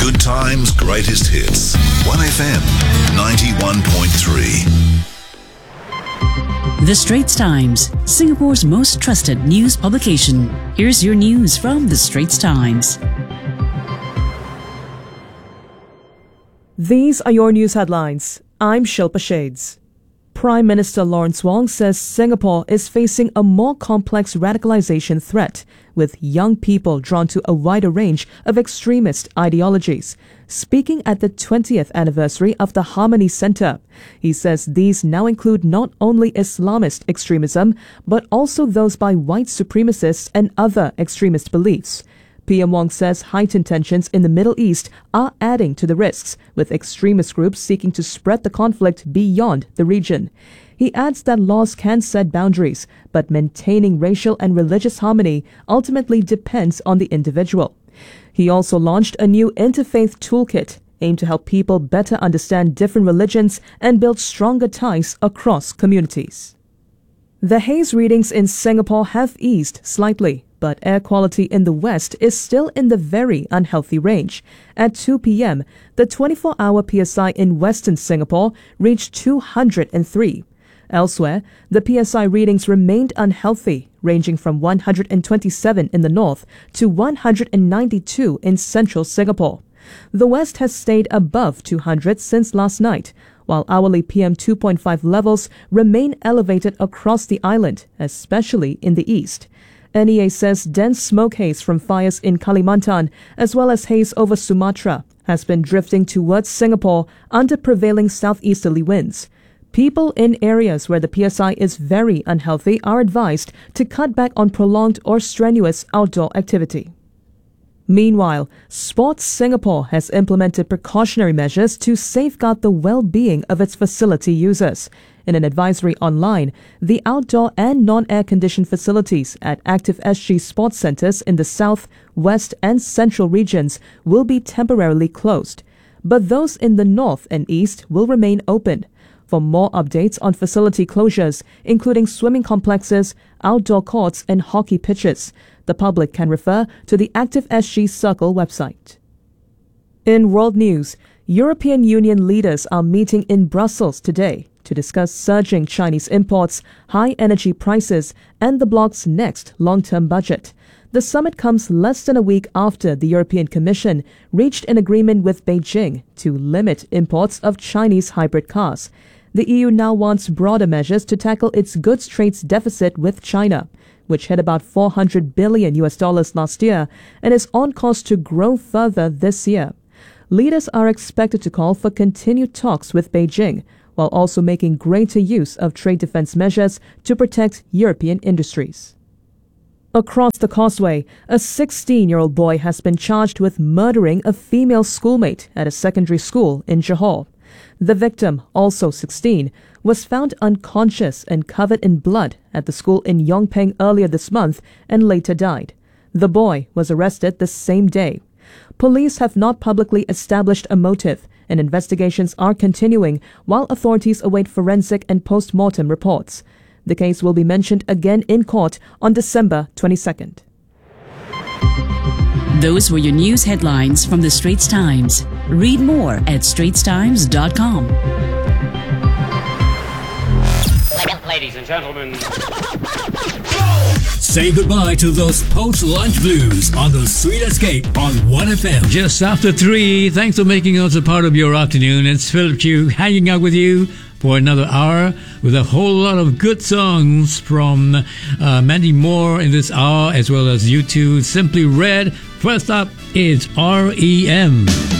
Good times, greatest hits. 1FM 91.3. The Straits Times, Singapore's most trusted news publication. Here's your news from The Straits Times. These are your news headlines. I'm Shilpa Shades. Prime Minister Lawrence Wong says Singapore is facing a more complex radicalization threat, with young people drawn to a wider range of extremist ideologies. Speaking at the 20th anniversary of the Harmony Centre, he says these now include not only Islamist extremism, but also those by white supremacists and other extremist beliefs. PM Wong says heightened tensions in the Middle East are adding to the risks, with extremist groups seeking to spread the conflict beyond the region. He adds that laws can set boundaries, but maintaining racial and religious harmony ultimately depends on the individual. He also launched a new interfaith toolkit aimed to help people better understand different religions and build stronger ties across communities. The haze readings in Singapore have eased slightly, but air quality in the west is still in the very unhealthy range. At 2 p.m., the 24-hour PSI in western Singapore reached 203. Elsewhere, the PSI readings remained unhealthy, ranging from 127 in the north to 192 in central Singapore. The west has stayed above 200 since last night, while hourly PM 2.5 levels remain elevated across the island, especially in the east. NEA says dense smoke haze from fires in Kalimantan, as well as haze over Sumatra, has been drifting towards Singapore under prevailing southeasterly winds. People in areas where the PSI is very unhealthy are advised to cut back on prolonged or strenuous outdoor activity. Meanwhile, Sports Singapore has implemented precautionary measures to safeguard the well-being of its facility users. In an advisory online, the outdoor and non-air-conditioned facilities at Active SG sports centres in the south, west and central regions will be temporarily closed, but those in the north and east will remain open. For more updates on facility closures, including swimming complexes, outdoor courts and hockey pitches, the public can refer to the Active SG Circle website. In world news, European Union leaders are meeting in Brussels today to discuss surging Chinese imports, high energy prices, and the bloc's next long-term budget. The summit comes less than a week after the European Commission reached an agreement with Beijing to limit imports of Chinese hybrid cars. The EU now wants broader measures to tackle its goods trade deficit with China, which hit about $400 billion last year and is on course to grow further this year. Leaders are expected to call for continued talks with Beijing, while also making greater use of trade defense measures to protect European industries. Across the causeway, a 16-year-old boy has been charged with murdering a female schoolmate at a secondary school in Johor. The victim, also 16, was found unconscious and covered in blood at the school in Yongpeng earlier this month and later died. The boy was arrested the same day. Police have not publicly established a motive, and investigations are continuing while authorities await forensic and post-mortem reports. The case will be mentioned again in court on December 22nd. Those were your news headlines from The Straits Times. Read more at straitstimes.com. Ladies and gentlemen, say goodbye to those post-lunch blues on the Sweet Escape on 1FM. Just after 3, thanks for making us a part of your afternoon. It's Philip Chu hanging out with you for another hour with a whole lot of good songs from Mandy Moore in this hour, as well as U2 Simply Red. First up is R.E.M.